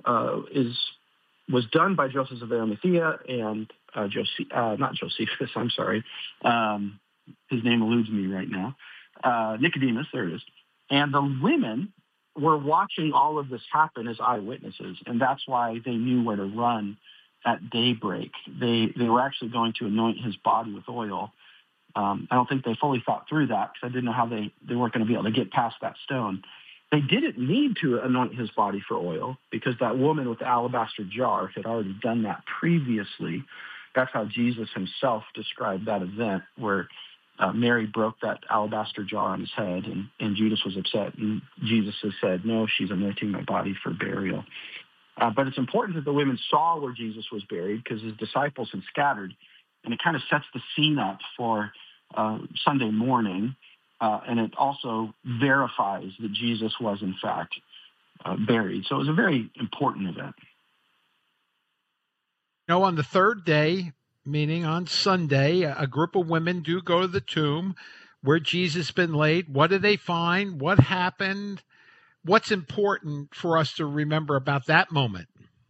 was done by Joseph of Arimathea and not Josephus, I'm sorry. His name eludes me right now. Nicodemus, there it is. And the women were watching all of this happen as eyewitnesses, and that's why they knew where to run at daybreak. They were actually going to anoint his body with oil. I don't think they fully thought through that because I didn't know how they weren't going to be able to get past that stone. They didn't need to anoint his body for oil because that woman with the alabaster jar had already done that previously. That's how Jesus himself described that event where Mary broke that alabaster jar on his head, and Judas was upset. And Jesus has said, no, she's anointing my body for burial. But it's important that the women saw where Jesus was buried because his disciples had scattered. And it kind of sets the scene up for Sunday morning. And it also verifies that Jesus was, in fact, buried. So it was a very important event. On the third day, meaning on Sunday, a group of women do go to the tomb where Jesus has been laid. What do they find? What happened? What's important for us to remember about that moment?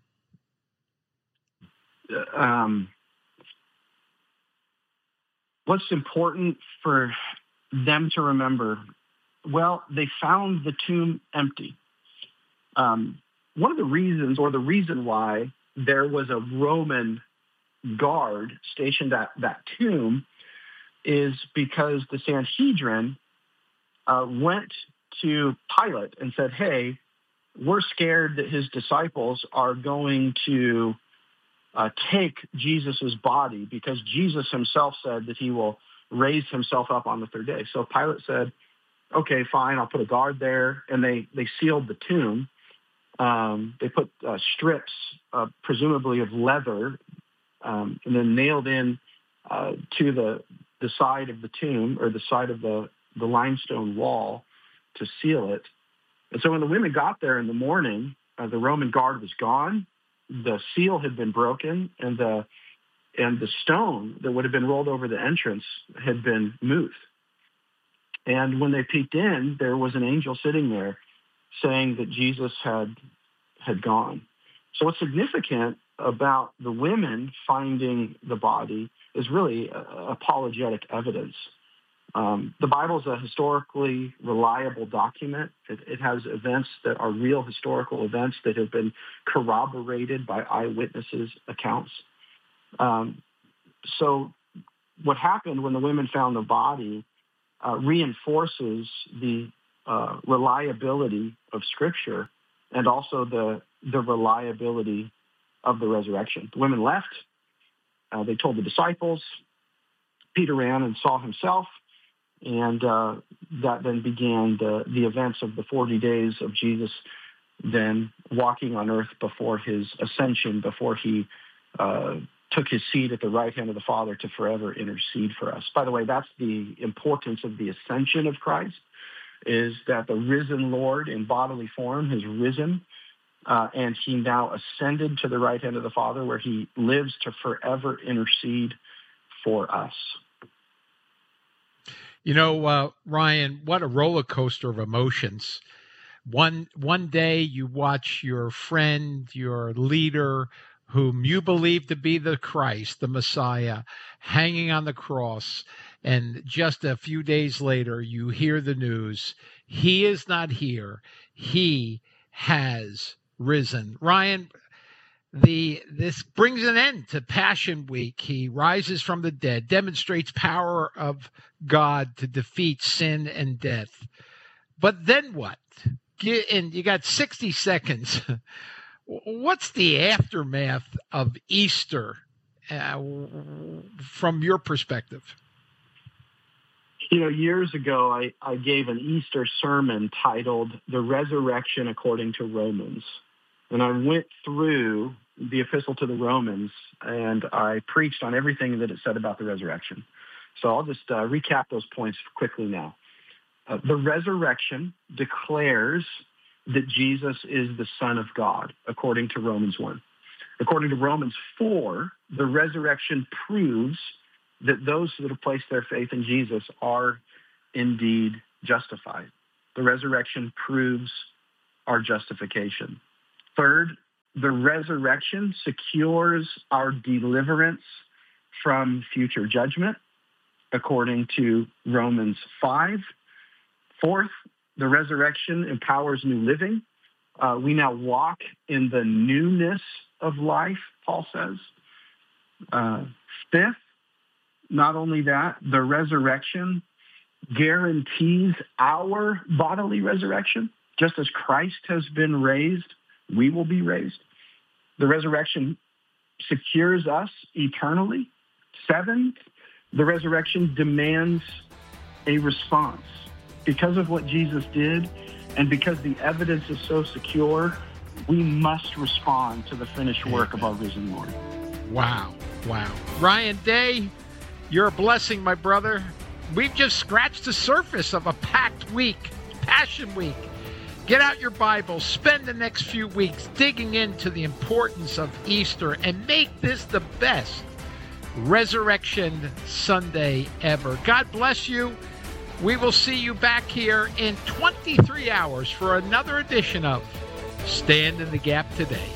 What's important for them to remember? Well, they found the tomb empty. One of the reasons, or the reason why there was a Roman guard stationed at that tomb is because the Sanhedrin went to Pilate and said, hey, we're scared that his disciples are going to take Jesus's body because Jesus himself said that he will raise himself up on the third day. So Pilate said, okay, fine, I'll put a guard there. And they sealed the tomb. They put strips, presumably of leather, and then nailed in to the side of the tomb or the side of the limestone wall to seal it. And so when the women got there in the morning, the Roman guard was gone. The seal had been broken, and the stone that would have been rolled over the entrance had been moved. And when they peeked in, there was an angel sitting there saying that Jesus had gone. So what's significant about the women finding the body is really apologetic evidence. The Bible is a historically reliable document. It has events that are real historical events that have been corroborated by eyewitnesses' accounts. So what happened when the women found the body reinforces the reliability of Scripture and also the reliability of the resurrection. The women left. They told the disciples. Peter ran and saw himself. And that then began the events of the 40 days of Jesus then walking on earth before his ascension, before he took his seat at the right hand of the Father to forever intercede for us. By the way, that's the importance of the ascension of Christ, is that the risen Lord in bodily form has risen, and he now ascended to the right hand of the Father where he lives to forever intercede for us. Ryan, what a roller coaster of emotions. One day you watch your friend, your leader, whom you believe to be the Christ, the Messiah, hanging on the cross. And just a few days later, you hear the news. He is not here. He has risen. Ryan, this brings an end to Passion Week. He rises from the dead, demonstrates power of God to defeat sin and death. But then what? And you got 60 seconds. What's the aftermath of Easter from your perspective? Years ago, I gave an Easter sermon titled The Resurrection According to Romans. And I went through the epistle to the Romans, and I preached on everything that it said about the resurrection. So I'll just recap those points quickly now. The resurrection declares that Jesus is the Son of God, according to Romans 1. According to Romans 4, the resurrection proves that those that have placed their faith in Jesus are indeed justified. The resurrection proves our justification. Third, the resurrection secures our deliverance from future judgment, according to Romans 5. Fourth, the resurrection empowers new living. We now walk in the newness of life, Paul says. Fifth, not only that, the resurrection guarantees our bodily resurrection. Just as Christ has been raised, we will be raised. The resurrection secures us eternally. Seventh, the resurrection demands a response. Because of what Jesus did, and because the evidence is so secure, we must respond to the finished work of our risen Lord. Wow. Ryan Day, you're a blessing, my brother. We've just scratched the surface of a packed week, Passion Week. Get out your Bible, spend the next few weeks digging into the importance of Easter, and make this the best Resurrection Sunday ever. God bless you. We will see you back here in 23 hours for another edition of Stand in the Gap Today.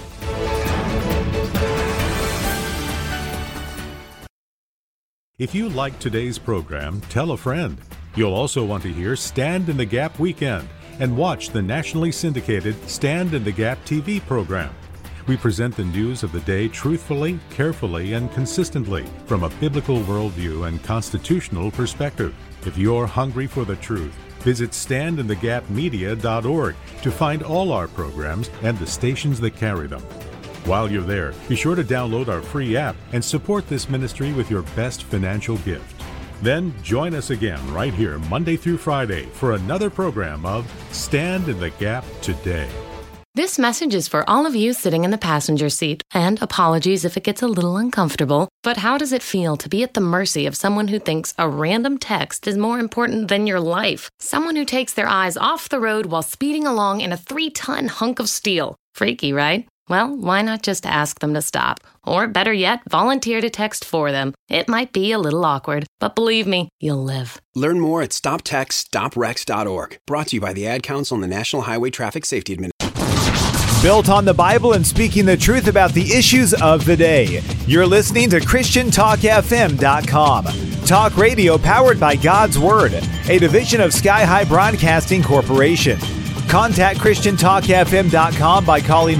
If you like today's program, tell a friend. You'll also want to hear Stand in the Gap Weekend and watch the nationally syndicated Stand in the Gap TV program. We present the news of the day truthfully, carefully, and consistently from a biblical worldview and constitutional perspective. If you're hungry for the truth, visit standinthegapmedia.org to find all our programs and the stations that carry them. While you're there, be sure to download our free app and support this ministry with your best financial gift. Then join us again right here Monday through Friday for another program of Stand in the Gap Today. This message is for all of you sitting in the passenger seat, and apologies if it gets a little uncomfortable, but how does it feel to be at the mercy of someone who thinks a random text is more important than your life? Someone who takes their eyes off the road while speeding along in a 3-ton hunk of steel. Freaky, right? Well, why not just ask them to stop? Or better yet, volunteer to text for them. It might be a little awkward, but believe me, you'll live. Learn more at stoptextstoprex.org. Brought to you by the Ad Council and the National Highway Traffic Safety Administration. Built on the Bible and speaking the truth about the issues of the day. You're listening to ChristianTalkFM.com. Talk radio powered by God's Word, a division of Sky High Broadcasting Corporation. Contact ChristianTalkFM.com by calling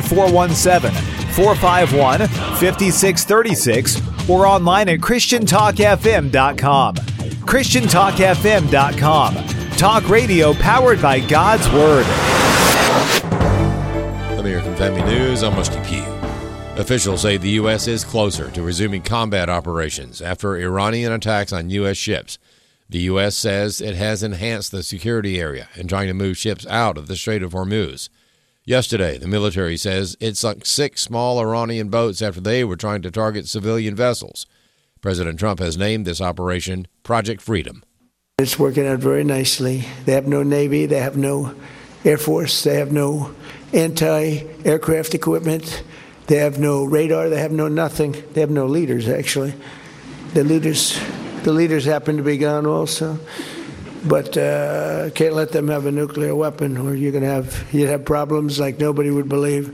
417-451-5636 or online at ChristianTalkFM.com. ChristianTalkFM.com. Talk radio powered by God's Word. Let me hear from Family News. I'm Rusty Pugh. Officials say the U.S. is closer to resuming combat operations after Iranian attacks on U.S. ships. The U.S. says it has enhanced the security area and trying to move ships out of the Strait of Hormuz. Yesterday, the military says it sunk 6 small Iranian boats after they were trying to target civilian vessels. President Trump has named this operation Project Freedom. It's working out very nicely. They have no Navy, they have no Air Force, they have no anti-aircraft equipment, they have no radar, they have no nothing. They have no leaders, actually. The leaders happen to be gone also, but can't let them have a nuclear weapon, or you'd have problems like nobody would believe,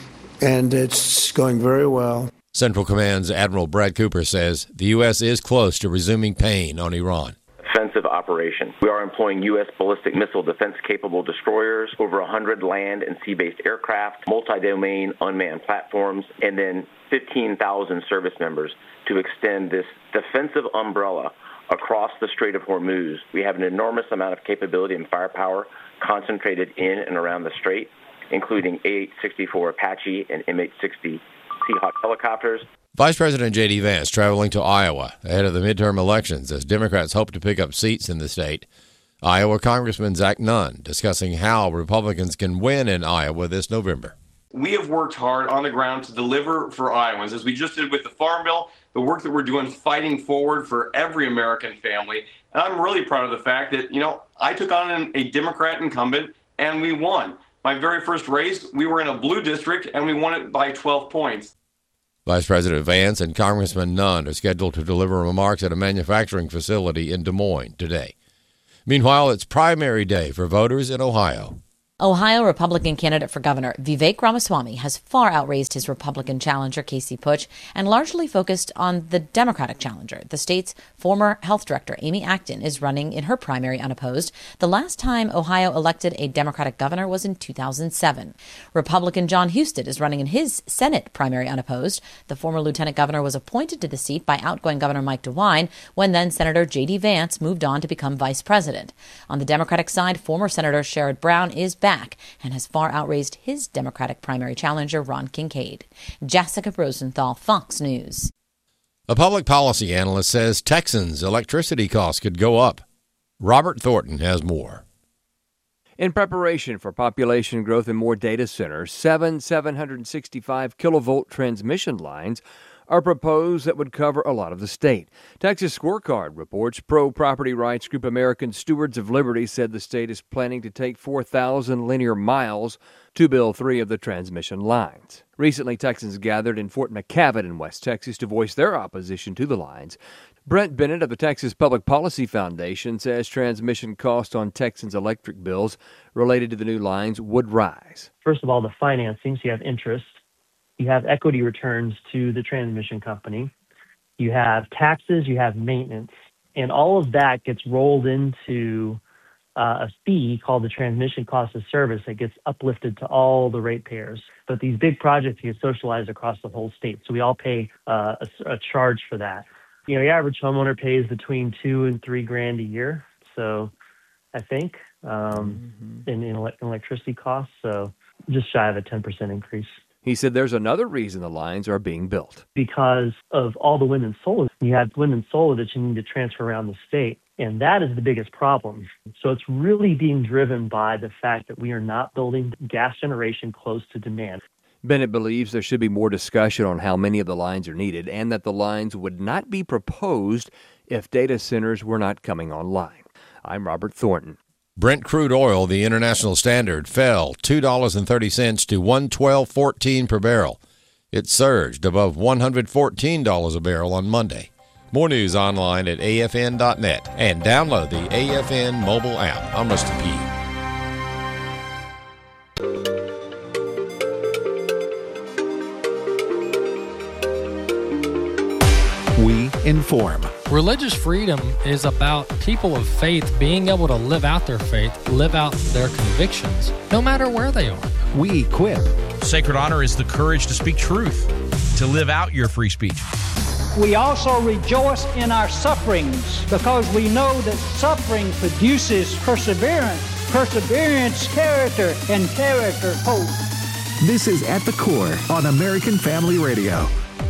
and it's going very well. Central Command's Admiral Brad Cooper says the U.S. is close to resuming pain on Iran. Offensive operation. We are employing U.S. ballistic missile defense-capable destroyers, over 100 land and sea-based aircraft, multi-domain unmanned platforms, and then 15,000 service members to extend this defensive umbrella across the Strait of Hormuz. We have an enormous amount of capability and firepower concentrated in and around the strait, including A-864 Apache and M-860 Seahawk helicopters. Vice President J.D. Vance traveling to Iowa ahead of the midterm elections as Democrats hope to pick up seats in the state. Iowa Congressman Zach Nunn discussing how Republicans can win in Iowa this November. We have worked hard on the ground to deliver for Iowans, as we just did with the Farm Bill, the work that we're doing fighting forward for every American family. And I'm really proud of the fact that, I took on a Democrat incumbent and we won. My very first race, we were in a blue district and we won it by 12 points. Vice President Vance and Congressman Nunn are scheduled to deliver remarks at a manufacturing facility in Des Moines today. Meanwhile, it's primary day for voters in Ohio. Ohio Republican candidate for governor Vivek Ramaswamy has far outraised his Republican challenger Casey Pusch and largely focused on the Democratic challenger. The state's former health director Amy Acton is running in her primary unopposed. The last time Ohio elected a Democratic governor was in 2007. Republican John Husted is running in his Senate primary unopposed. The former lieutenant governor was appointed to the seat by outgoing Governor Mike DeWine when then Senator J.D. Vance moved on to become vice president. On the Democratic side, former Senator Sherrod Brown is back and has far outraised his Democratic primary challenger, Ron Kincaid. Jessica Rosenthal, Fox News. A public policy analyst says Texans' electricity costs could go up. Robert Thornton has more. In preparation for population growth and more data centers, 765 kilovolt transmission lines are proposed that would cover a lot of the state. Texas Scorecard reports pro-property rights group American Stewards of Liberty said the state is planning to take 4,000 linear miles to build 3 of the transmission lines. Recently, Texans gathered in Fort McCavett in West Texas to voice their opposition to the lines. Brent Bennett of the Texas Public Policy Foundation says transmission costs on Texans' electric bills related to the new lines would rise. First of all, the financing, so you have interest. You have equity returns to the transmission company. You have taxes, you have maintenance. And all of that gets rolled into a fee called the transmission cost of service that gets uplifted to all the ratepayers. But these big projects get socialized across the whole state. So we all pay a charge for that. You know, the average homeowner pays between $2,000 and $3,000 a year. So I think in electricity costs. So just shy of a 10% increase. He said there's another reason the lines are being built. Because of all the wind and solar. You have wind and solar that you need to transfer around the state. And that is the biggest problem. So it's really being driven by the fact that we are not building gas generation close to demand. Bennett believes there should be more discussion on how many of the lines are needed and that the lines would not be proposed if data centers were not coming online. I'm Robert Thornton. Brent crude oil, the international standard, fell $2.30 to $112.14 per barrel. It surged above $114 a barrel on Monday. More news online at afn.net and download the AFN mobile app. I'm Rusty Pugh. We inform. Religious freedom is about people of faith being able to live out their faith, live out their convictions, no matter where they are. We equip. Sacred honor is the courage to speak truth, to live out your free speech. We also rejoice in our sufferings because we know that suffering produces perseverance, perseverance, character, and character, hope. This is At the Core on American Family Radio.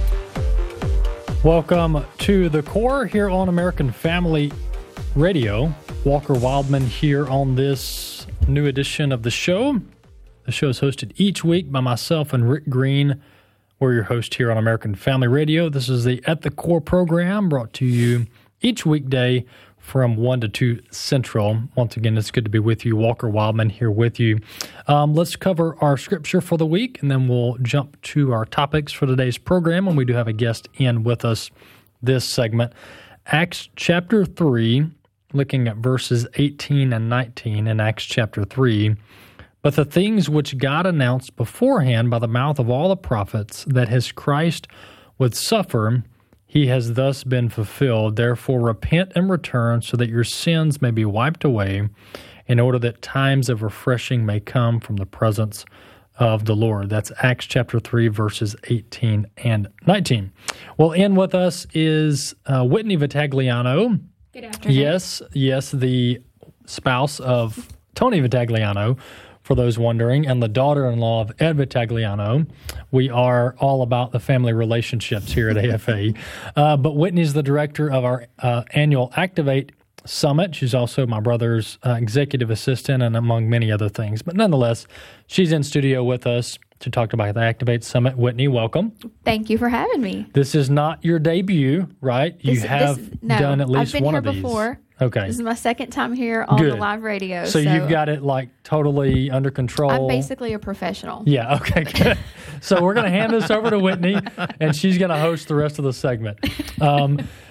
Welcome to The Core here on American Family Radio. Walker Wildman here on this new edition of the show. The show is hosted each week by myself and Rick Green. We're your host here on American Family Radio. This is the At the Core program brought to you each weekday from 1 to 2 Central. Once again, it's good to be with you. Walker Wildman here with you. Let's cover our scripture for the week, and then we'll jump to our topics for today's program. And we do have a guest in with us this segment. Acts chapter 3, looking at verses 18 and 19 in Acts chapter 3. But the things which God announced beforehand by the mouth of all the prophets, that his Christ would suffer, he has thus been fulfilled. Therefore repent and return, so that your sins may be wiped away, in order that times of refreshing may come from the presence of the Lord. That's Acts chapter 3, verses 18 and 19. Well, in with us is Whitney Vitagliano. Good afternoon. Yes, the spouse of Tony Vitagliano, for those wondering, and the daughter-in-law of Ed Vitagliano. We are all about the family relationships here at AFA. But Whitney's the director of our annual Activate Summit. She's also my brother's executive assistant, and among many other things. But nonetheless, she's in studio with us to talk about the Activate Summit. Whitney, welcome. Thank you for having me. This is not your debut, right? You have done at least one of these. I've been here before. Okay. This is my second time here on the live radio. So you've got it like totally under control. I'm basically a professional. Yeah, okay, good. So we're going to hand this over to Whitney, and she's going to host the rest of the segment.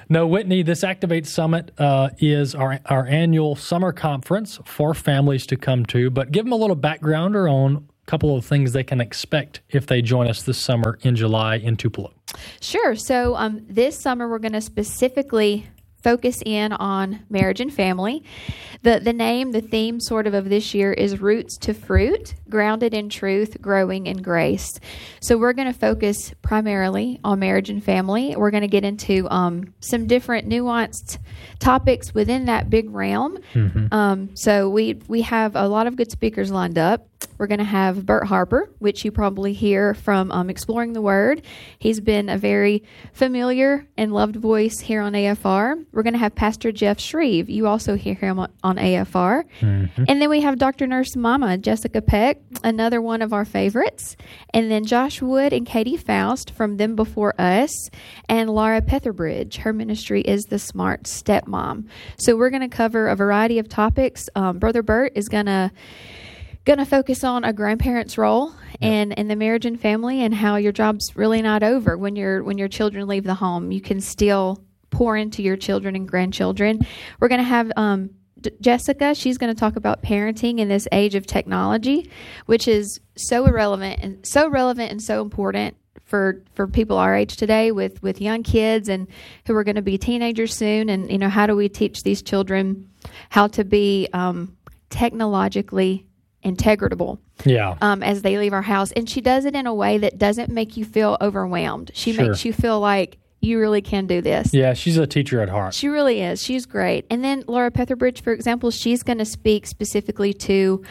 No, Whitney, this Activate Summit is our annual summer conference for families to come to, but give them a little backgrounder on a couple of things they can expect if they join us this summer in July in Tupelo. Sure. So this summer we're going to specifically focus in on marriage and family. The theme sort of this year is Roots to Fruit, grounded in truth, growing in grace. So we're going to focus primarily on marriage and family. We're going to get into some different nuanced topics within that big realm. Mm-hmm. So we have a lot of good speakers lined up. We're going to have Bert Harper, which you probably hear from Exploring the Word. He's been a very familiar and loved voice here on AFR. We're going to have Pastor Jeff Shreve. You also hear him on AFR. Mm-hmm. And then we have Dr. Nurse Mama, Jessica Peck, another one of our favorites. And then Josh Wood and Katie Faust from Them Before Us. And Laura Petherbridge. Her ministry is The Smart Stepmom. So we're going to cover a variety of topics. Brother Bert is going to focus on a grandparent's role and the marriage and family, and how your job's really not over when your children leave the home. You can still pour into your children and grandchildren. We're going to have Jessica. She's going to talk about parenting in this age of technology, which is so relevant and so important for people our age today with young kids and who are going to be teenagers soon. And how do we teach these children how to be technologically integratable as they leave our house? And she does it in a way that doesn't make you feel overwhelmed. She makes you feel like you really can do this. Yeah, she's a teacher at heart. She really is. She's great. And then Laura Petherbridge, for example, she's going to speak specifically to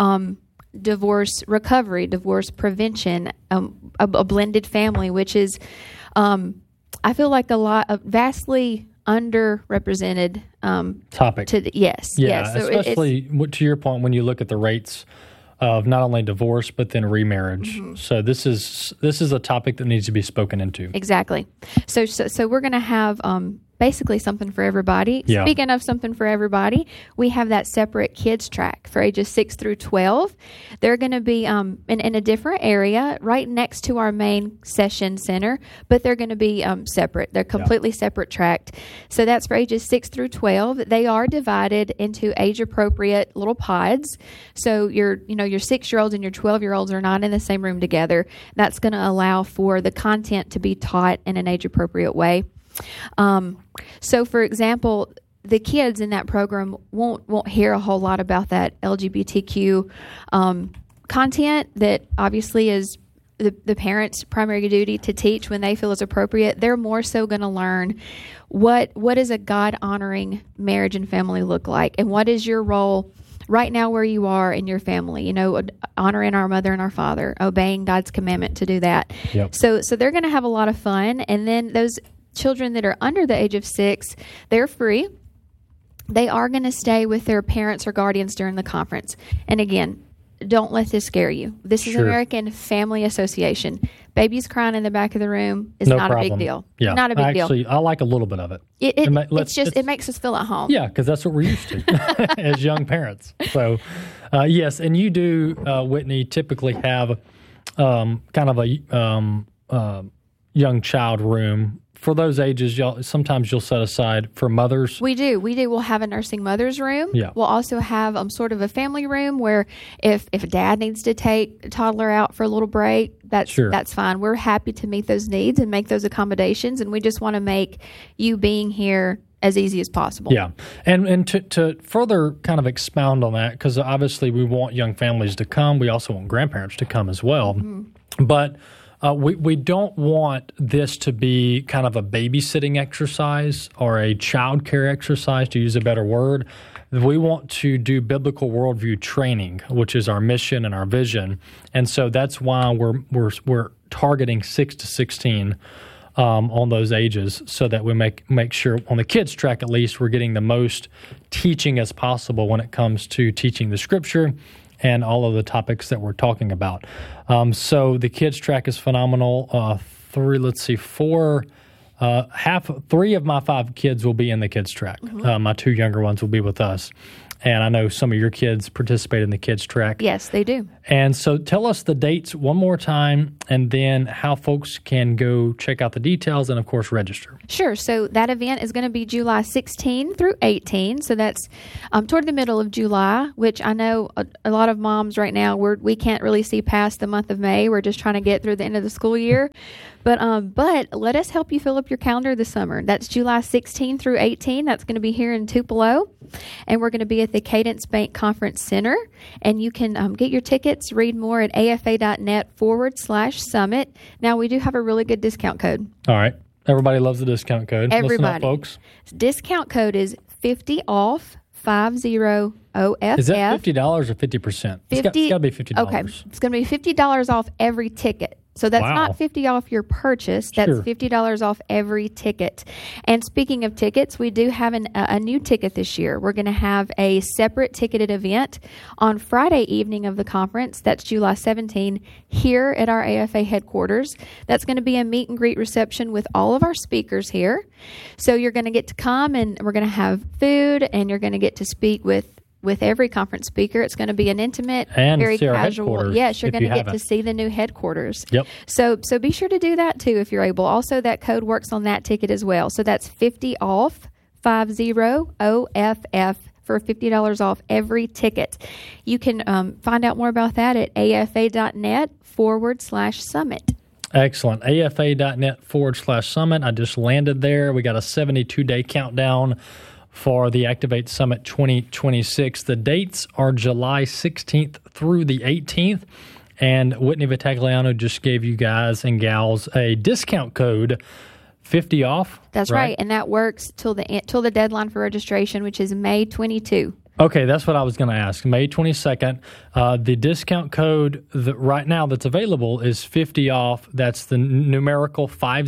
divorce recovery, divorce prevention, a blended family, which is, I feel like a vastly underrepresented topic. Yes. Yeah, So especially to your point, when you look at the rates of not only divorce but then remarriage. Mm-hmm. So this is a topic that needs to be spoken into. Exactly. So we're going to have basically something for everybody. Yeah. Speaking of something for everybody, we have that separate kids track for ages 6 through 12. They're going to be in a different area right next to our main session center, but they're going to be separate. They're completely separate tracked. So that's for ages 6 through 12. They are divided into age-appropriate little pods. So your 6-year-olds and your 12-year-olds are not in the same room together. That's going to allow for the content to be taught in an age-appropriate way. So, for example, the kids in that program won't hear a whole lot about that LGBTQ content that obviously is the parents' primary duty to teach when they feel is appropriate. They're more so going to learn what does a God-honoring marriage and family look like, and what is your role right now where you are in your family, honoring our mother and our father, obeying God's commandment to do that. Yep. So they're going to have a lot of fun. And then those children that are under the age of 6, they're free. They are going to stay with their parents or guardians during the conference. And again, don't let this scare you. This is American Family Association. Babies crying in the back of the room is not a big deal. Yeah. Not a big deal. Actually, I like a little bit of it. It makes us feel at home. Yeah, because that's what we're used to as young parents. So, yes, and you do, Whitney, typically have kind of a young child room. For those ages, sometimes you'll set aside for mothers. We do. We'll have a nursing mother's room. Yeah. We'll also have sort of a family room where if dad needs to take a toddler out for a little break, that's fine. We're happy to meet those needs and make those accommodations, and we just want to make you being here as easy as possible. Yeah. And to further kind of expound on that, because obviously we want young families to come. We also want grandparents to come as well. Mm-hmm. But we don't want this to be kind of a babysitting exercise or a child care exercise, to use a better word. We want to do biblical worldview training, which is our mission and our vision. And so that's why we're targeting 6 to 16 on those ages, so that we make sure on the kids track at least we're getting the most teaching as possible when it comes to teaching the Scripture and all of the topics that we're talking about. So the kids track is phenomenal. 3 of my 5 kids will be in the kids track. Mm-hmm. My 2 younger ones will be with us. And I know some of your kids participate in the kids track. Yes, they do. And so tell us the dates one more time, and then how folks can go check out the details and, of course, register. Sure. So that event is going to be July 16 through 18. So that's toward the middle of July, which I know a lot of moms right now, we can't really see past the month of May. We're just trying to get through the end of the school year. But let us help you fill up your calendar this summer. That's July 16 through 18. That's going to be here in Tupelo. And we're going to be at the Cadence Bank Conference Center. And you can get your tickets, read more at afa.net/summit. Now, we do have a really good discount code. All right. Everybody loves the discount code. Everybody. Listen up, folks. Discount code is 50 off, 50 OFF. Is that $50 or 50%? It's got to be $50. Okay. It's going to be $50 off every ticket. So that's not $50 off your purchase. That's $50 off every ticket. And speaking of tickets, we do have a new ticket this year. We're going to have a separate ticketed event on Friday evening of the conference. That's July 17 here at our AFA headquarters. That's going to be a meet and greet reception with all of our speakers here. So you're going to get to come, and we're going to have food, and you're going to get to speak with every conference speaker. It's going to be an intimate, and very casual. Yes, you're going to get to see the new headquarters. Yep. So be sure to do that too if you're able. Also, that code works on that ticket as well. So that's 50 off, 50 OFF for $50 off every ticket. You can find out more about that at afa.net/summit. Excellent. afa.net/summit. I just landed there. We got a 72-day countdown for the Activate Summit 2026. The dates are July 16th through the 18th, and Whitney Vitagliano just gave you guys and gals a discount code, 50 off. That's right, and that works till the deadline for registration, which is May 22. Okay, that's what I was going to ask. May 22nd. The discount code right now that's available is 50 off. That's the numerical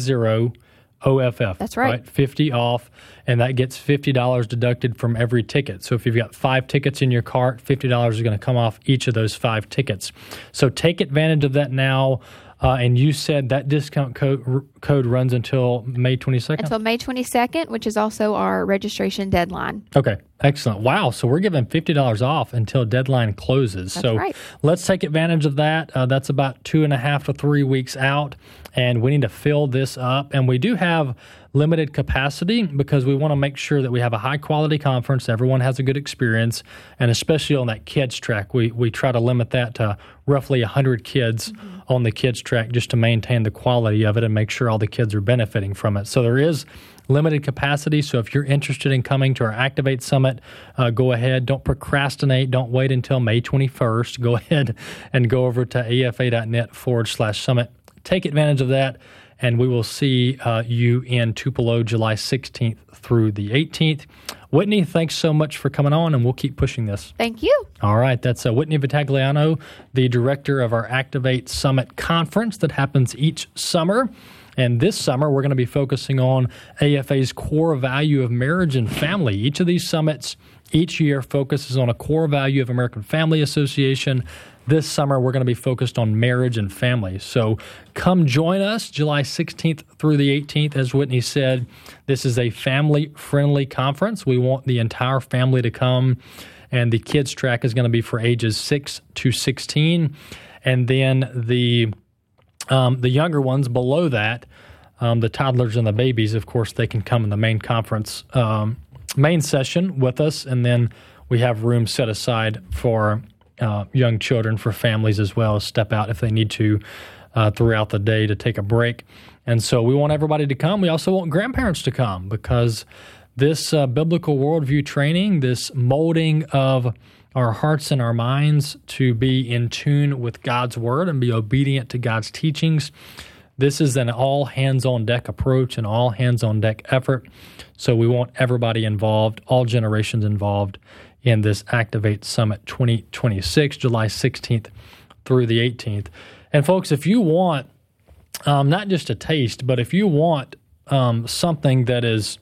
50 OFF. That's right. 50 off, and that gets $50 deducted from every ticket. So if you've got 5 tickets in your cart, $50 is going to come off each of those 5 tickets. So take advantage of that now. And you said that discount code runs until May 22nd? Until May 22nd, which is also our registration deadline. Okay, excellent. Wow, so we're giving $50 off until deadline closes. That's right. Let's take advantage of that. That's about 2.5 to 3 weeks out, and we need to fill this up. And we do have limited capacity because we want to make sure that we have a high-quality conference, everyone has a good experience, and especially on that kids track, we try to limit that to roughly 100 kids on the kids track just to maintain the quality of it and make sure all the kids are benefiting from it. So there is limited capacity, so if you're interested in coming to our Activate Summit, go ahead. Don't procrastinate. Don't wait until May 21st. Go ahead and go over to afa.net/summit. Take advantage of that, and we will see you in Tupelo July 16th through the 18th. Whitney, thanks so much for coming on, and we'll keep pushing this. Thank you. All right, that's Whitney Vitagliano, the director of our Activate Summit Conference that happens each summer. And this summer, we're going to be focusing on AFA's core value of marriage and family. Each of these summits each year focuses on a core value of American Family Association. This summer, we're going to be focused on marriage and family. So come join us July 16th through the 18th. As Whitney said, this is a family-friendly conference. We want the entire family to come, and the kids track is going to be for ages 6 to 16. And then the younger ones below that, the toddlers and the babies, of course, they can come in the main conference main session with us, and then we have room set aside for young children, for families as well, step out if they need to throughout the day to take a break. And so we want everybody to come. We also want grandparents to come because this biblical worldview training, this molding of our hearts and our minds to be in tune with God's Word and be obedient to God's teachings, this is an all-hands-on-deck approach, an all-hands-on-deck effort. So we want everybody involved, all generations involved in this Activate Summit 2026, July 16th through the 18th. And folks, if you want not just a taste, but if you want something that is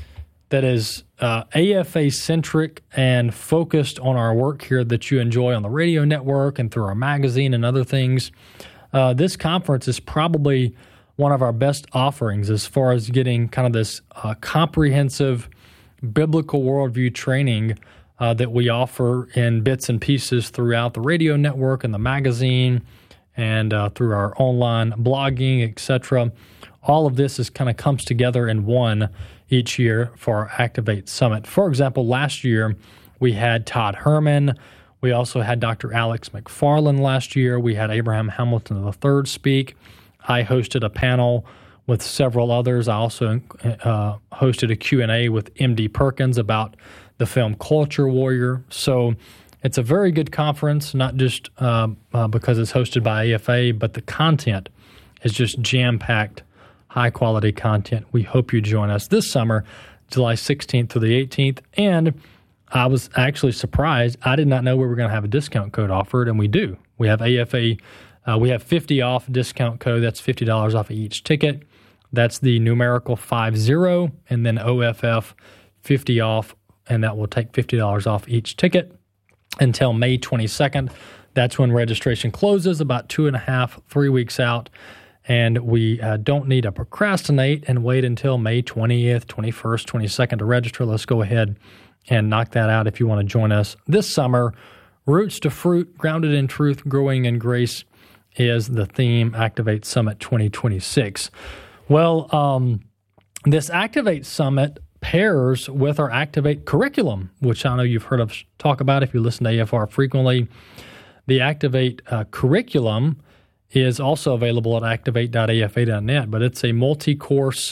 AFA-centric and focused on our work here that you enjoy on the radio network and through our magazine and other things, this conference is probably one of our best offerings as far as getting kind of this comprehensive biblical worldview training that we offer in bits and pieces throughout the radio network and the magazine and through our online blogging, etc. All of this kind of comes together in one each year for our Activate Summit. For example, last year we had Todd Herman. We also had Dr. Alex McFarland last year. We had Abraham Hamilton III speak. I hosted a panel with several others. I also hosted a Q&A with M.D. Perkins about the film Culture Warrior. So it's a very good conference, not just because it's hosted by AFA, but the content is just jam-packed, high-quality content. We hope you join us this summer, July 16th through the 18th. And I was actually surprised. I did not know we were going to have a discount code offered, and we do. We have AFA. We have 50 off discount code. That's $50 off of each ticket. That's the numerical 50, and then OFF 50 off, and that will take $50 off each ticket until May 22nd. That's when registration closes, about 2.5, 3 weeks out. And we don't need to procrastinate and wait until May 20th, 21st, 22nd to register. Let's go ahead and knock that out if you want to join us this summer. Roots to Fruit, Grounded in Truth, Growing in Grace is the theme, Activate Summit 2026. Well, this Activate Summit pairs with our Activate curriculum, which I know you've heard us talk about if you listen to AFR frequently. The Activate curriculum is also available at activate.afa.net, but it's a multi-course,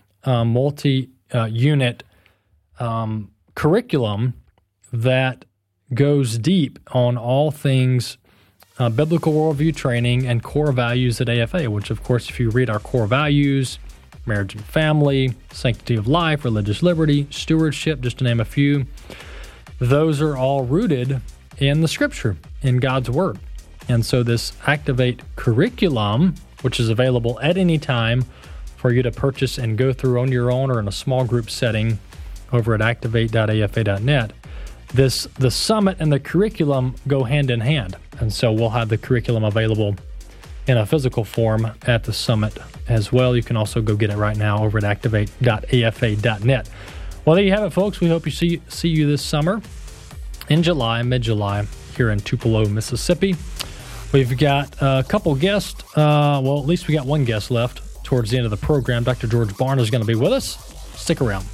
multi-unit curriculum that goes deep on all things biblical worldview training and core values at AFA, which, of course, if you read our core values, marriage and family, sanctity of life, religious liberty, stewardship, just to name a few, those are all rooted in the Scripture, in God's Word. And so this Activate curriculum, which is available at any time for you to purchase and go through on your own or in a small group setting over at activate.afa.net, the summit and the curriculum go hand in hand. And so we'll have the curriculum available in a physical form at the summit as well. You can also go get it right now over at activate.afa.net. Well, there you have it, folks. We hope you see you this summer in July, mid-July, here in Tupelo, Mississippi. We've got a couple guests. Well, at least we got one guest left towards the end of the program. Dr. George Barna is going to be with us. Stick around.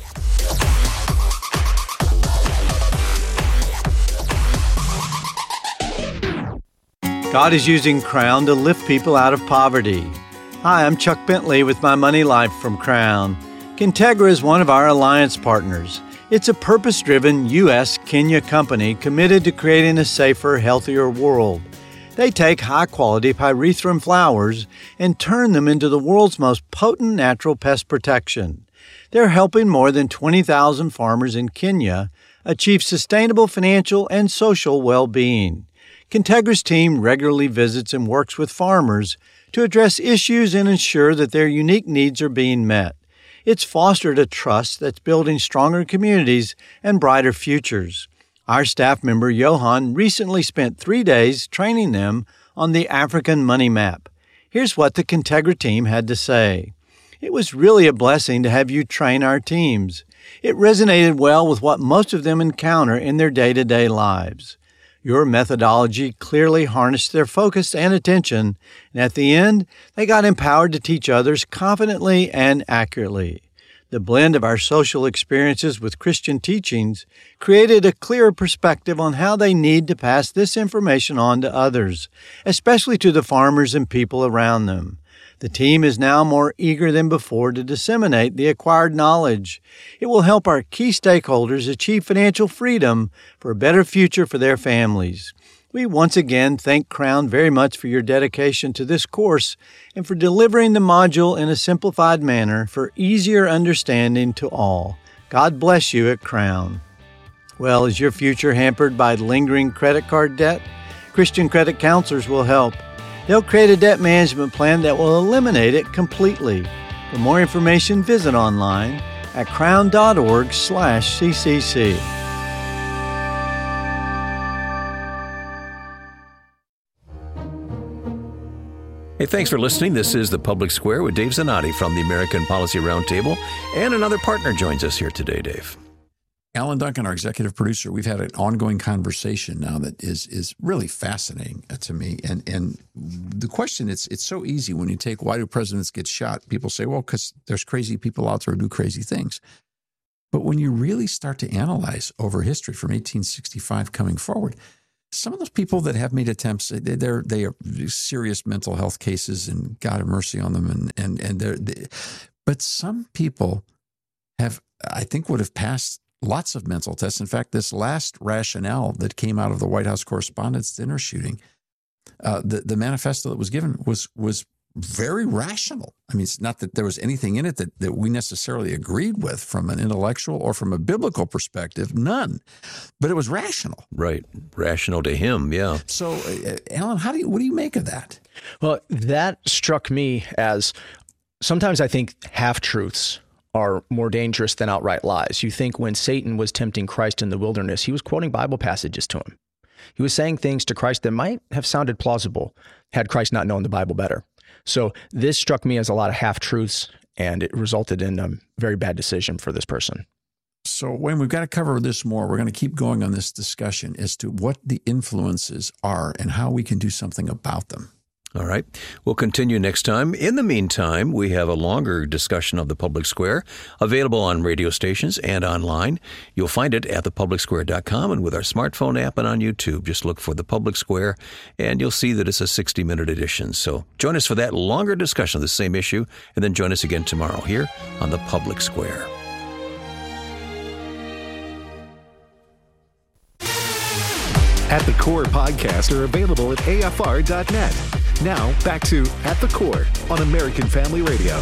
God is using Crown to lift people out of poverty. Hi, I'm Chuck Bentley with My Money Life from Crown. Kintegra is one of our alliance partners. It's a purpose-driven U.S.-Kenya company committed to creating a safer, healthier world. They take high-quality pyrethrum flowers and turn them into the world's most potent natural pest protection. They're helping more than 20,000 farmers in Kenya achieve sustainable financial and social well-being. Kintegra's team regularly visits and works with farmers to address issues and ensure that their unique needs are being met. It's fostered a trust that's building stronger communities and brighter futures. Our staff member, Johan, recently spent 3 days training them on the African Money Map. Here's what the Kintegra team had to say. It was really a blessing to have you train our teams. It resonated well with what most of them encounter in their day-to-day lives. Your methodology clearly harnessed their focus and attention, and at the end, they got empowered to teach others confidently and accurately. The blend of our social experiences with Christian teachings created a clearer perspective on how they need to pass this information on to others, especially to the farmers and people around them. The team is now more eager than before to disseminate the acquired knowledge. It will help our key stakeholders achieve financial freedom for a better future for their families. We once again thank Crown very much for your dedication to this course and for delivering the module in a simplified manner for easier understanding to all. God bless you at Crown. Well, is your future hampered by lingering credit card debt? Christian credit counselors will help. They'll create a debt management plan that will eliminate it completely. For more information, visit online at crown.org/CCC. Hey, thanks for listening. This is The Public Square with Dave Zanotti from the American Policy Roundtable, and another partner joins us here today, Dave. Alan Duncan, our executive producer, we've had an ongoing conversation now that is really fascinating to me. And the question, it's so easy when you take why do presidents get shot? People say, well, because there's crazy people out there who do crazy things. But when you really start to analyze over history from 1865 coming forward, some of those people that have made attempts, they are serious mental health cases, and God have mercy on them. But some people would have passed lots of mental tests. In fact, this last rationale that came out of the White House Correspondents' Dinner shooting, the manifesto that was given was very rational. I mean, it's not that there was anything in it that we necessarily agreed with from an intellectual or from a biblical perspective, none. But it was rational. Right. Rational to him, yeah. So, Alan, what do you make of that? Well, that struck me as sometimes I think half-truths are more dangerous than outright lies. You think when Satan was tempting Christ in the wilderness, he was quoting Bible passages to him. He was saying things to Christ that might have sounded plausible had Christ not known the Bible better. So this struck me as a lot of half-truths, and it resulted in a very bad decision for this person. So, Wayne, we've got to cover this more. We're going to keep going on this discussion as to what the influences are and how we can do something about them. All right. We'll continue next time. In the meantime, we have a longer discussion of the Public Square available on radio stations and online. You'll find it at thepublicsquare.com and with our smartphone app and on YouTube. Just look for The Public Square, and you'll see that it's a 60-minute edition. So join us for that longer discussion of the same issue, and then join us again tomorrow here on The Public Square. At the Core podcasts are available at AFR.net. Now, back to At the Core on American Family Radio.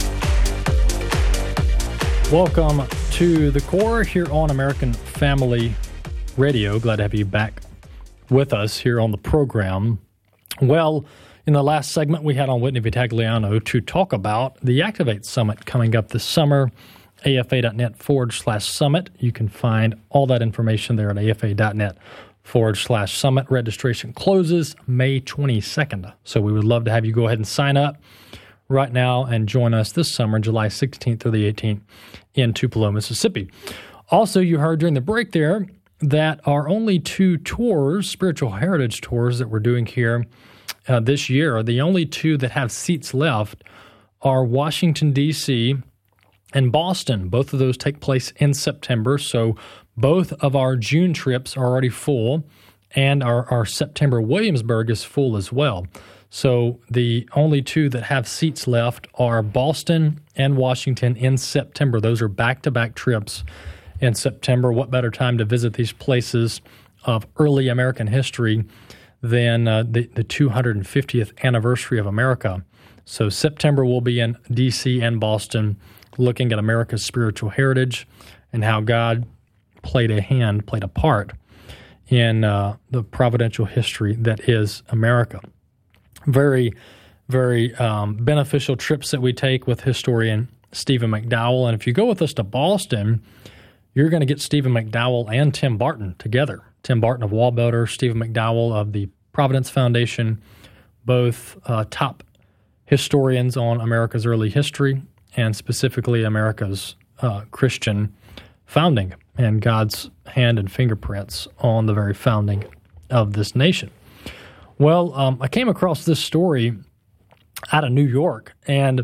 Welcome to The Core here on American Family Radio. Glad to have you back with us here on the program. Well, in the last segment, we had on Whitney Vitagliano to talk about the Activate Summit coming up this summer, afa.net/summit. You can find all that information there at afa.net/summit. Registration closes May 22nd. So we would love to have you go ahead and sign up right now and join us this summer, July 16th through the 18th in Tupelo, Mississippi. Also, you heard during the break there that our only two tours, spiritual heritage tours that we're doing here this year, the only two that have seats left are Washington, D.C. and Boston. Both of those take place in September. So both of our June trips are already full, and our September Williamsburg is full as well. So the only two that have seats left are Boston and Washington in September. Those are back-to-back trips in September. What better time to visit these places of early American history than the 250th anniversary of America? So September will be in D.C. and Boston, looking at America's spiritual heritage and how God played a part in the providential history that is America. Very, very beneficial trips that we take with historian Stephen McDowell. And if you go with us to Boston, you're going to get Stephen McDowell and Tim Barton together. Tim Barton of Wallbuilder, Stephen McDowell of the Providence Foundation, both top historians on America's early history and specifically America's Christian founding and God's hand and fingerprints on the very founding of this nation. Well, I came across this story out of New York, and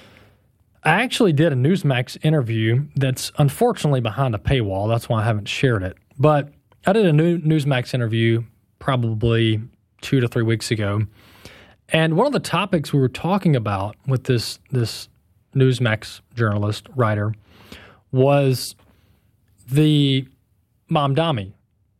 I actually did a Newsmax interview that's unfortunately behind a paywall. That's why I haven't shared it. But I did a Newsmax interview probably 2 to 3 weeks ago, and one of the topics we were talking about with this Newsmax journalist, writer, was the Mamdani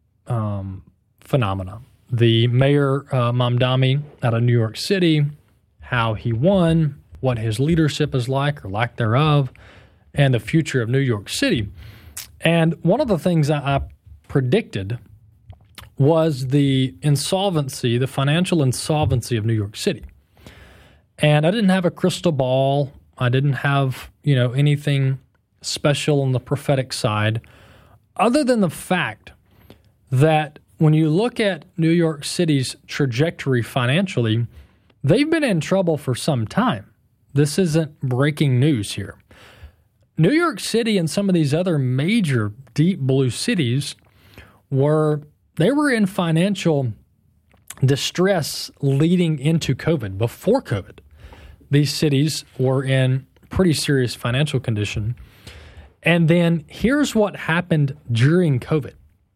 phenomena. The mayor, Mamdani, out of New York City, how he won, what his leadership is like or lack thereof, and the future of New York City. And one of the things I predicted was the insolvency, the financial insolvency of New York City. And I didn't have a crystal ball. I didn't have, anything special on the prophetic side, other than the fact that when you look at New York City's trajectory financially, they've been in trouble for some time. This isn't breaking news here. New York City and some of these other major deep blue cities were in financial distress leading into COVID. Before COVID, these cities were in pretty serious financial condition. And then here's what happened during COVID.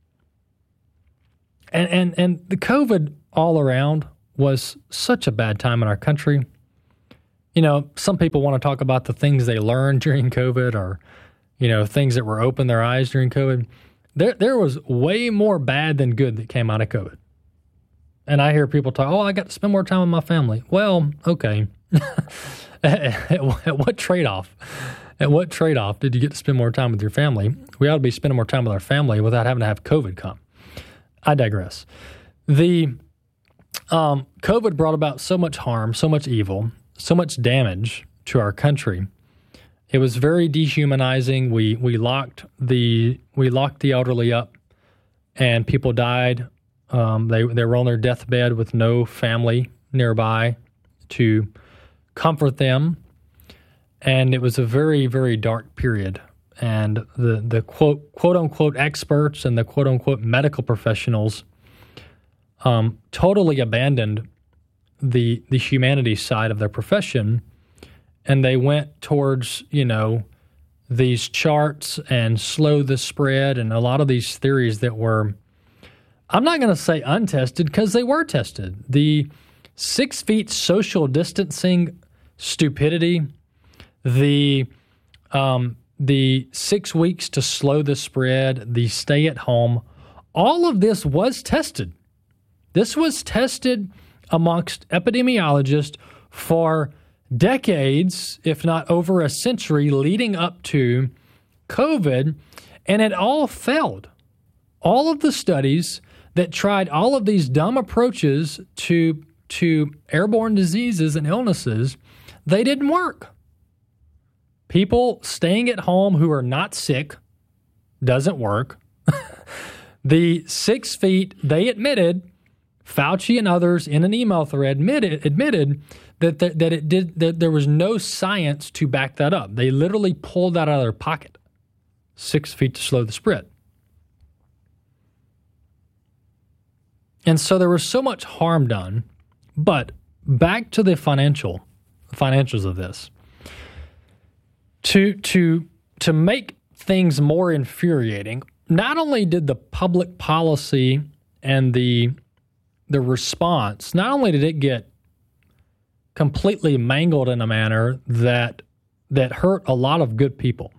And the COVID all around was such a bad time in our country. You know, some people want to talk about the things they learned during COVID or, you know, things that were open their eyes during COVID. There was way more bad than good that came out of COVID. And I hear people talk, I got to spend more time with my family. Well, okay. At what trade-off? At what trade-off did you get to spend more time with your family? We ought to be spending more time with our family without having to have COVID come. I digress. The COVID brought about so much harm, so much evil, so much damage to our country. It was very dehumanizing. We locked the elderly up, and people died. They were on their deathbed with no family nearby to comfort them, and it was a very, very dark period. And the quote unquote experts and the quote unquote medical professionals totally abandoned the humanity side of their profession, and they went towards, you know, these charts and slow the spread and a lot of these theories that were, I'm not going to say untested because they were tested. The 6 feet social distancing stupidity, the 6 weeks to slow the spread, the stay at home, all of this was tested. This was tested amongst epidemiologists for decades, if not over a century, leading up to COVID, and it all failed. All of the studies that tried all of these dumb approaches to airborne diseases and illnesses, they didn't work. People staying at home who are not sick doesn't work. The 6 feet, they admitted, Fauci and others in an email thread admitted that there was no science to back that up. They literally pulled that out of their pocket. 6 feet to slow the spread. And so there was so much harm done. But back to the financials of this. To make things more infuriating, not only did the public policy and the response, not only did it get completely mangled in a manner that hurt a lot of good people,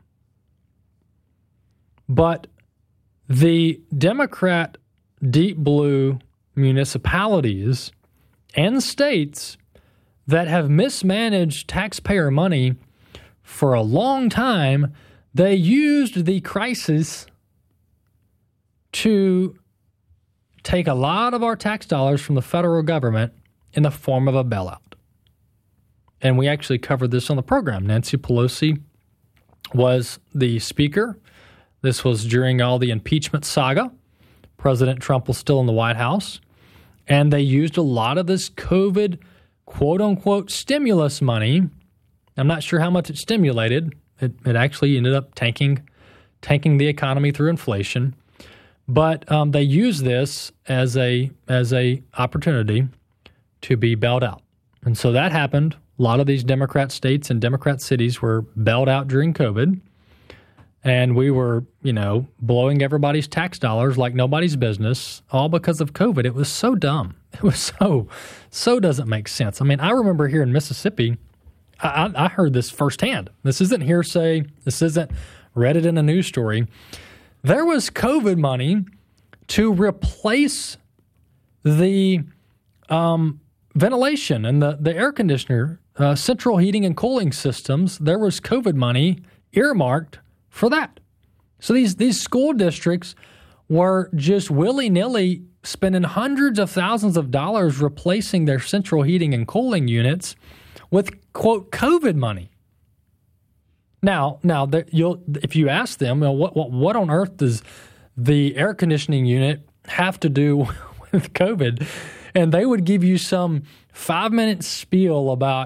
but the Democrat deep blue municipalities and states that have mismanaged taxpayer money for a long time, they used the crisis to take a lot of our tax dollars from the federal government in the form of a bailout. And we actually covered this on the program. Nancy Pelosi was the speaker. This was during all the impeachment saga. President Trump was still in the White House. And they used a lot of this COVID quote-unquote stimulus money. I'm not sure how much it stimulated. It actually ended up tanking the economy through inflation. But they used this as a opportunity to be bailed out. And so that happened. A lot of these Democrat states and Democrat cities were bailed out during COVID. And we were, blowing everybody's tax dollars like nobody's business, all because of COVID. It was so dumb. It was so doesn't make sense. I mean, I remember here in Mississippi, I heard this firsthand. This isn't hearsay. This isn't read it in a news story. There was COVID money to replace the ventilation and the air conditioner, central heating and cooling systems. There was COVID money earmarked for that. So these school districts were just willy-nilly spending hundreds of thousands of dollars replacing their central heating and cooling units with, quote, COVID money. Now, if you ask them, what on earth does the air conditioning unit have to do with COVID? And they would give you some 5-minute spiel about,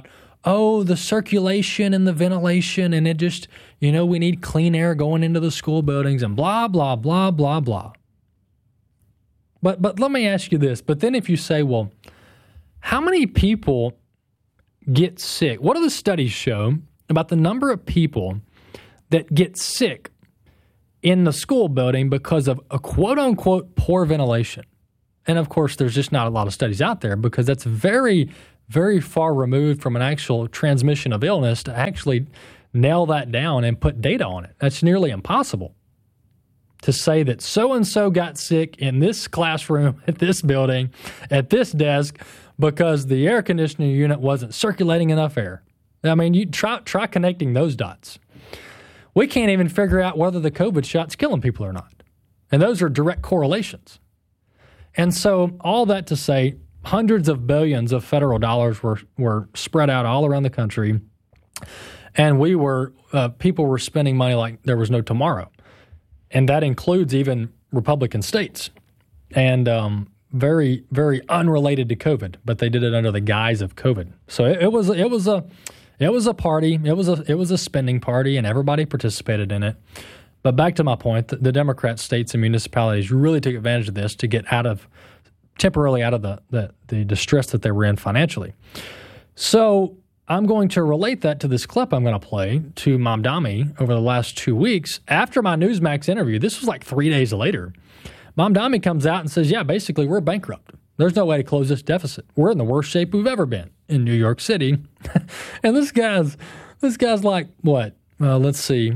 oh, the circulation and the ventilation, and it just, we need clean air going into the school buildings and blah, blah, blah, blah, blah. But let me ask you this. But then if you say, well, how many people get sick? What do the studies show about the number of people that get sick in the school building because of a quote-unquote poor ventilation? And, of course, there's just not a lot of studies out there because that's very, very far removed from an actual transmission of illness to actually nail that down and put data on it. That's nearly impossible to say that so-and-so got sick in this classroom, at this building, at this desk because the air conditioning unit wasn't circulating enough air. I mean, you try connecting those dots. We can't even figure out whether the COVID shot's killing people or not. And those are direct correlations. And so all that to say, hundreds of billions of federal dollars were spread out all around the country, and people were spending money like there was no tomorrow. And that includes even Republican states, and very, very unrelated to COVID, but they did it under the guise of COVID. So it was a party. It was a spending party, and everybody participated in it. But back to my point, the Democrat states and municipalities really took advantage of this to get temporarily out of the distress that they were in financially. So I'm going to relate that to this clip I'm going to play to Mamdani over the last 2 weeks. After my Newsmax interview, this was like 3 days later, Mamdani comes out and says, yeah, basically we're bankrupt. There's no way to close this deficit. We're in the worst shape we've ever been in New York City. And this guy's like, what? Let's see,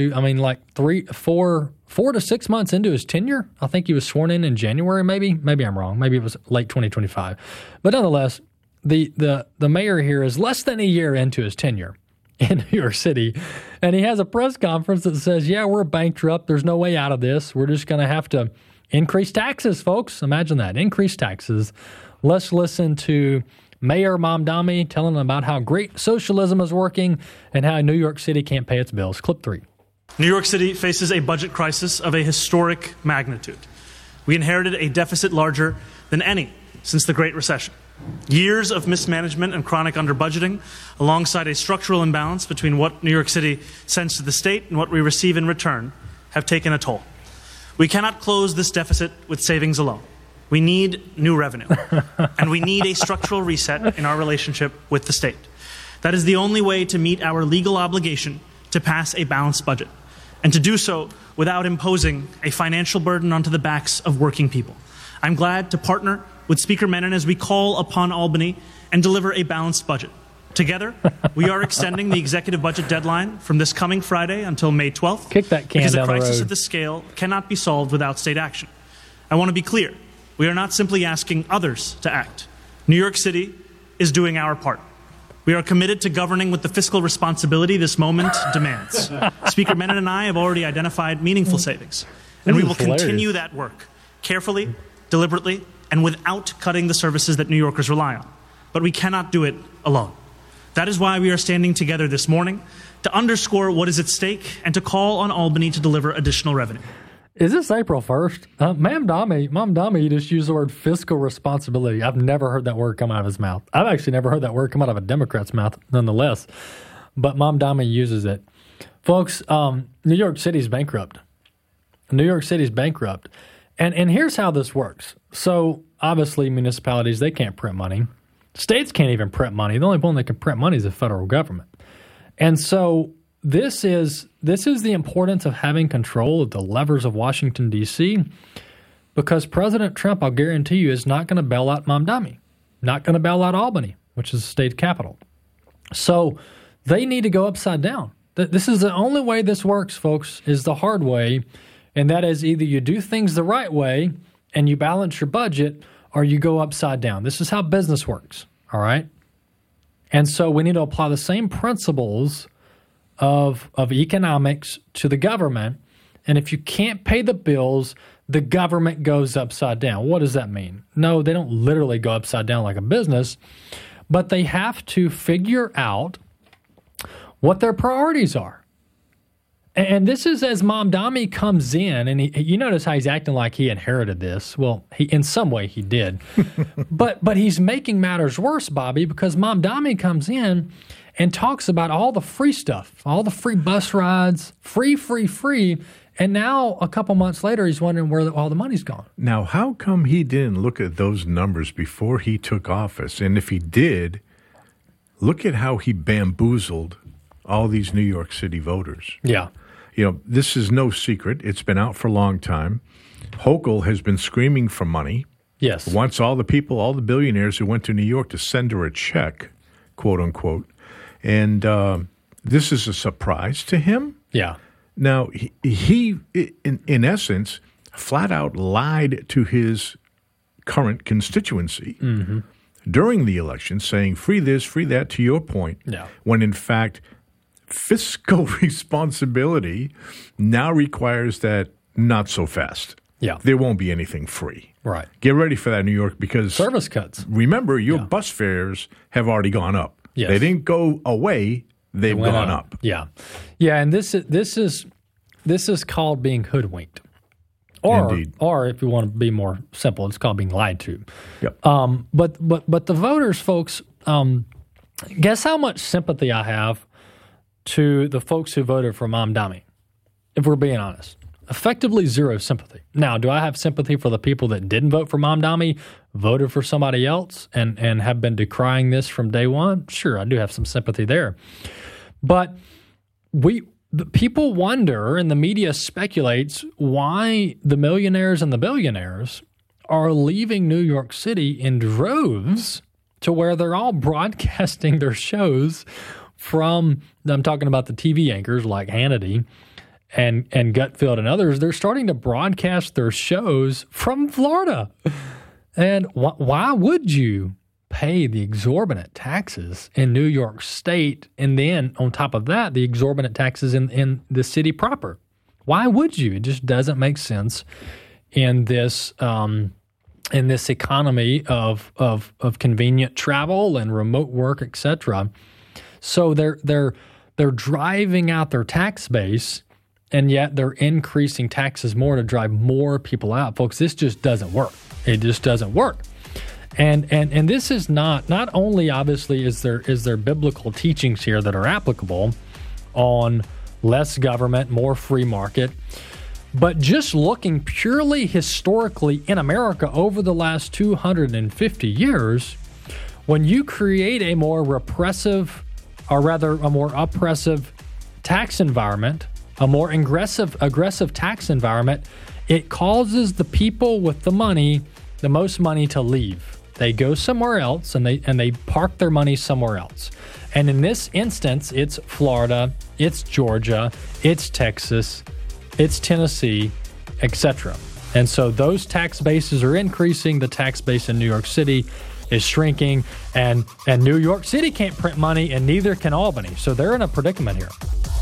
4 to 6 months into his tenure. I think he was sworn in January, maybe. Maybe I'm wrong. Maybe it was late 2025. But nonetheless, the mayor here is less than a year into his tenure in New York City, and he has a press conference that says, yeah, we're bankrupt. There's no way out of this. We're just going to have to increase taxes, folks. Imagine that, increase taxes. Let's listen to Mayor Mamdani telling them about how great socialism is working and how New York City can't pay its bills. Clip 3. New York City faces a budget crisis of a historic magnitude. We inherited a deficit larger than any since the Great Recession. Years of mismanagement and chronic under-budgeting, alongside a structural imbalance between what New York City sends to the state and what we receive in return, have taken a toll. We cannot close this deficit with savings alone. We need new revenue, and we need a structural reset in our relationship with the state. That is the only way to meet our legal obligation to pass a balanced budget, and to do so without imposing a financial burden onto the backs of working people. I'm glad to partner with Speaker Menon as we call upon Albany and deliver a balanced budget. Together, we are extending the executive budget deadline from this coming Friday until May 12th. Kick that can because down a crisis the road. of this scale cannot be solved without state action. I want to be clear. We are not simply asking others to act. New York City is doing our part. We are committed to governing with the fiscal responsibility this moment demands. Speaker Menon and I have already identified meaningful savings, and we will continue that work carefully, deliberately, and without cutting the services that New Yorkers rely on. But we cannot do it alone. That is why we are standing together this morning to underscore what is at stake and to call on Albany to deliver additional revenue. Is this April 1st? Mamdani just used the word fiscal responsibility. I've never heard that word come out of his mouth. I've actually never heard that word come out of a Democrat's mouth, nonetheless. But Mamdani uses it. Folks, New York City's bankrupt. New York City's bankrupt. And here's how this works. So, obviously, municipalities, they can't print money. States can't even print money. The only one that can print money is the federal government. And so this is the importance of having control of the levers of Washington, D.C., because President Trump, I'll guarantee you, is not going to bail out Mamdani, not going to bail out Albany, which is the state capital. So they need to go upside down. This is the only way this works, folks, is the hard way, and that is either you do things the right way and you balance your budget, or you go upside down. This is how business works, all right? And so we need to apply the same principles of economics to the government, and if you can't pay the bills, the government goes upside down. What does that mean? No, they don't literally go upside down like a business, but they have to figure out what their priorities are. And this is as Mamdani comes in, and you notice how he's acting like he inherited this. Well, in some way he did. but he's making matters worse, Bobby, because Mamdani comes in and talks about all the free stuff, all the free bus rides, free. And now, a couple months later, he's wondering where all the money's gone. Now, how come he didn't look at those numbers before he took office? And if he did, look at how he bamboozled all these New York City voters. Yeah. You know, this is no secret. It's been out for a long time. Hochul has been screaming for money. Yes. Wants all the people, all the billionaires who went to New York to send her a check, quote unquote. And this is a surprise to him. Yeah. Now, he in essence, flat out lied to his current constituency during the election, saying free this, free that, to your point, when in fact fiscal responsibility now requires that not so fast. Yeah. There won't be anything free. Right. Get ready for that, New York, because service cuts. Remember, your bus fares have already gone up. Yes. They didn't go away. They've gone up. Yeah. And this is called being hoodwinked. Or if you want to be more simple, it's called being lied to. Yep. But the voters, folks, guess how much sympathy I have to the folks who voted for Mamdani, if we're being honest. Effectively zero sympathy. Now, do I have sympathy for the people that didn't vote for Mamdani, voted for somebody else, and have been decrying this from day one? Sure, I do have some sympathy there. But the people wonder, and the media speculates, why the millionaires and the billionaires are leaving New York City in droves to where they're all broadcasting their shows from, I'm talking about the TV anchors like Hannity and Gutfeld and others. They're starting to broadcast their shows from Florida. And why would you pay the exorbitant taxes in New York State, and then on top of that, the exorbitant taxes in the city proper? Why would you? It just doesn't make sense in this economy of convenient travel and remote work, etc. So they're driving out their tax base, and yet they're increasing taxes more to drive more people out. Folks, this just doesn't work. It just doesn't work. And this is not only obviously is there biblical teachings here that are applicable on less government, more free market, but just looking purely historically in America over the last 250 years, when you create a more repressive, or rather a more oppressive tax environment, a more aggressive tax environment, it causes the people with the most money to leave. They go somewhere else and they park their money somewhere else. And in this instance, it's Florida, it's Georgia, it's Texas, it's Tennessee, etc. And so those tax bases are increasing. The tax base in New York City is shrinking, and New York City can't print money, and neither can Albany. So they're in a predicament here.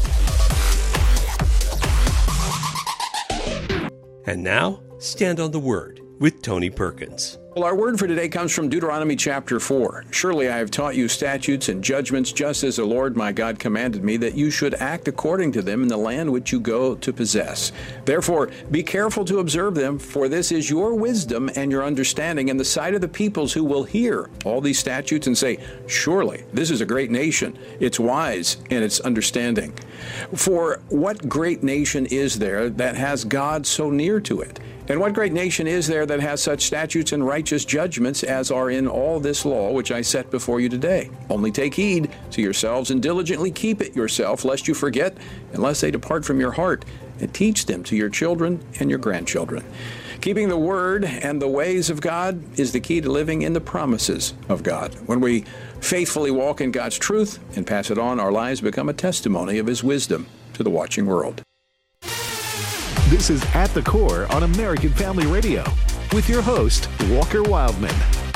And now, Stand on the Word with Tony Perkins. Well, our word for today comes from Deuteronomy chapter 4. Surely I have taught you statutes and judgments, just as the Lord my God commanded me, that you should act according to them in the land which you go to possess. Therefore, be careful to observe them, for this is your wisdom and your understanding in the sight of the peoples who will hear all these statutes and say, surely this is a great nation. It's wise in its understanding. For what great nation is there that has God so near to it? And what great nation is there that has such statutes and righteous judgments as are in all this law which I set before you today? Only take heed to yourselves and diligently keep it yourself, lest you forget, unless they depart from your heart, and teach them to your children and your grandchildren. Keeping the word and the ways of God is the key to living in the promises of God. When we faithfully walk in God's truth and pass it on, our lives become a testimony of His wisdom to the watching world. This is At the Core on American Family Radio with your host, Walker Wildman.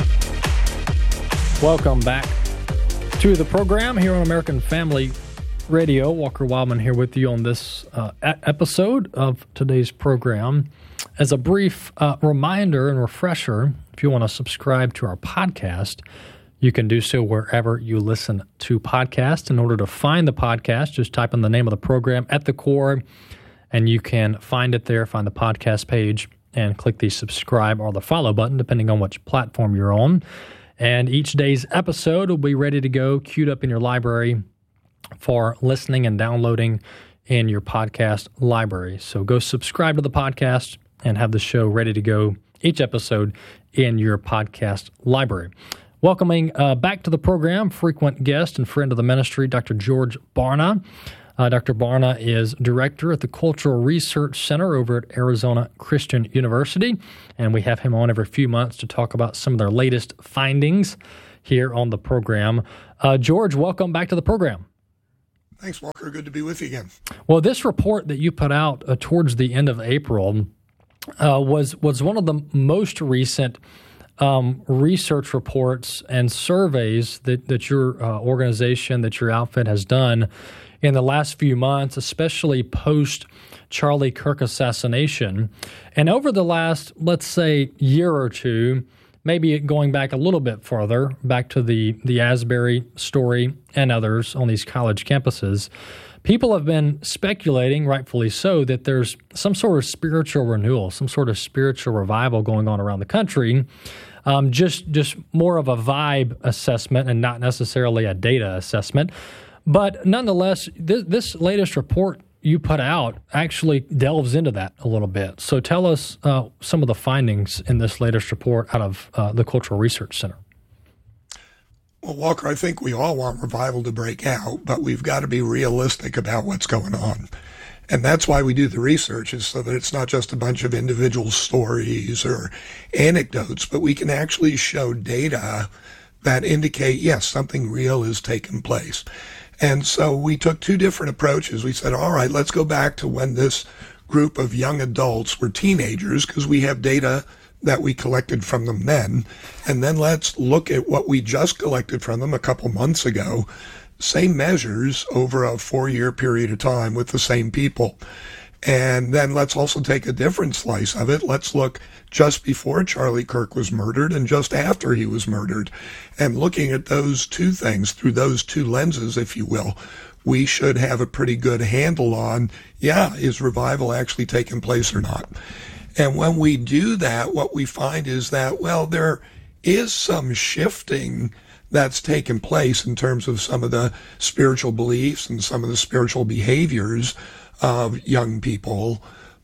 Welcome back to the program here on American Family Radio. Walker Wildman here with you on this episode of today's program. As a brief reminder and refresher, if you want to subscribe to our podcast, you can do so wherever you listen to podcasts. In order to find the podcast, just type in the name of the program, At the Core, and you can find it there, find the podcast page, and click the subscribe or the follow button, depending on which platform you're on. And each day's episode will be ready to go, queued up in your library for listening and downloading in your podcast library. So go subscribe to the podcast and have the show ready to go, each episode in your podcast library. Welcoming back to the program, frequent guest and friend of the ministry, Dr. George Barna. Dr. Barna is director at the Cultural Research Center over at Arizona Christian University, and we have him on every few months to talk about some of their latest findings here on the program. George, welcome back to the program. Thanks, Walker. Good to be with you again. Well, this report that you put out towards the end of April was one of the most recent research reports and surveys that your organization, that your outfit has done in the last few months, especially post Charlie Kirk assassination. And over the last, let's say, year or two, maybe going back a little bit further, back to the Asbury story and others on these college campuses, people have been speculating, rightfully so, that there's some sort of spiritual renewal, some sort of spiritual revival going on around the country. Just more of a vibe assessment and not necessarily a data assessment. But nonetheless, this latest report you put out actually delves into that a little bit. So tell us some of the findings in this latest report out of the Cultural Research Center. Well, Walker, I think we all want revival to break out, but we've got to be realistic about what's going on. And that's why we do the research, is so that it's not just a bunch of individual stories or anecdotes, but we can actually show data that indicate, yes, something real is taking place. And so we took two different approaches. We said, all right, let's go back to when this group of young adults were teenagers, because we have data that we collected from them then. And then let's look at what we just collected from them a couple months ago. Same measures over a 4-year period of time with the same people. And then let's also take a different slice of it. Let's look just before Charlie Kirk was murdered and just after he was murdered. And looking at those two things through those two lenses, if you will, we should have a pretty good handle on, is revival actually taking place or not? And when we do that, what we find is that, there is some shifting that's taken place in terms of some of the spiritual beliefs and some of the spiritual behaviors of young people,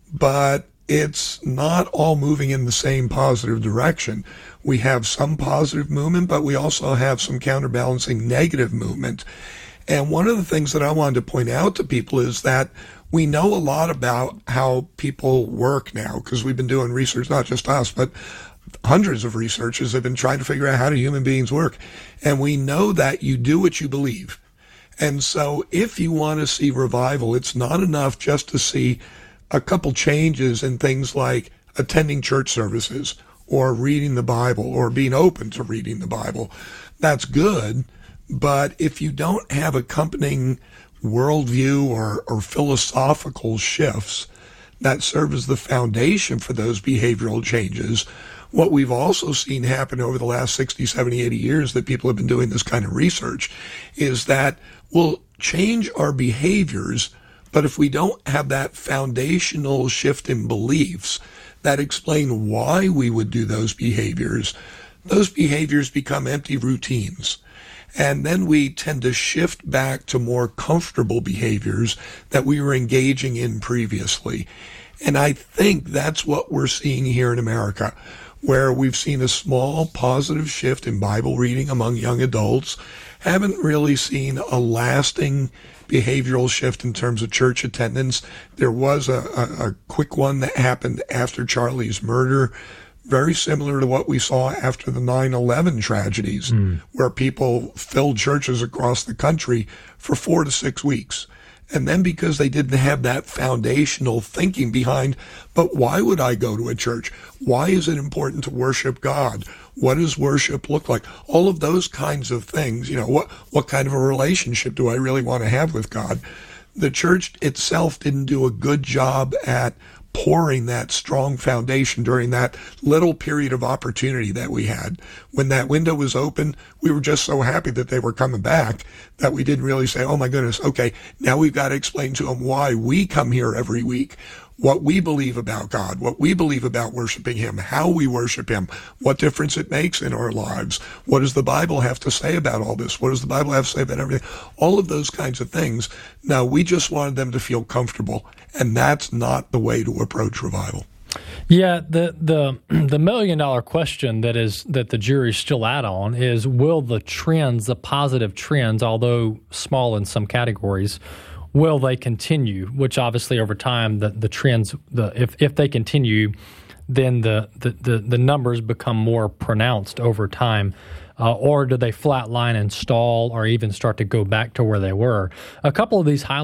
but it's not all moving in the same positive direction. We have some positive movement, but we also have some counterbalancing negative movement. And one of the things that I wanted to point out to people is that we know a lot about how people work now, because we've been doing research, not just us, but hundreds of researchers have been trying to figure out how do human beings work. And we know that you do what you believe. And so if you want to see revival, it's not enough just to see a couple changes in things like attending church services or reading the Bible or being open to reading the Bible. That's good. But if you don't have accompanying worldview or philosophical shifts that serve as the foundation for those behavioral changes, what we've also seen happen over the last 60, 70, 80 years that people have been doing this kind of research is that we'll change our behaviors, but if we don't have that foundational shift in beliefs that explain why we would do those behaviors become empty routines. And then we tend to shift back to more comfortable behaviors that we were engaging in previously. And I think that's what we're seeing here in America, where we've seen a small positive shift in Bible reading among young adults, haven't really seen a lasting behavioral shift in terms of church attendance. There was a quick one that happened after Charlie's murder, very similar to what we saw after the 9/11 tragedies, where people filled churches across the country for 4 to 6 weeks. And then because they didn't have that foundational thinking behind, but why would I go to a church? Why is it important to worship God? What does worship look like? All of those kinds of things. What kind of a relationship do I really want to have with God? The church itself didn't do a good job at pouring that strong foundation during that little period of opportunity that we had. When that window was open, we were just so happy that they were coming back that we didn't really say, oh my goodness, okay, now we've got to explain to them why we come here every week, what we believe about God, what we believe about worshiping Him, how we worship Him, what difference it makes in our lives. What does the Bible have to say about all this? What does the Bible have to say about everything? All of those kinds of things. Now, we just wanted them to feel comfortable, and that's not the way to approach revival. Yeah, the $1 million question that the jury's still out on is, will the trends, the positive trends, although small in some categories, will they continue? Which obviously over time, the trends, if they continue, then the numbers become more pronounced over time. Or do they flatline and stall, or even start to go back to where they were? A couple of these